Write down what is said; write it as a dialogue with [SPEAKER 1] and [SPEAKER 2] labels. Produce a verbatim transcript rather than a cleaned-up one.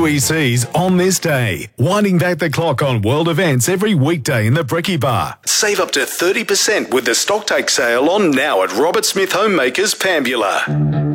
[SPEAKER 1] U E Cs on this day. Winding back the clock on world events every weekday in the Brekkie Bar. Save up to thirty percent with the stocktake sale on now at Robert Smith Homemakers, Pambula.